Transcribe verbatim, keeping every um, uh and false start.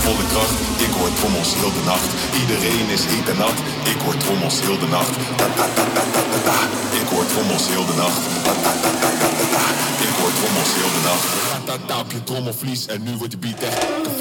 volle kracht. Ik hoor trommels heel de nacht. Iedereen is heet en nat. Ik hoor trommels heel de nacht. Ta ta ta ta ta ta ta. Ik hoor trommels heel de nacht. Ta ta ta ta ta ta ta. Ik hoor trommels heel de nacht. Ta ta ta op je trommelvlies en nu wordt de beat echt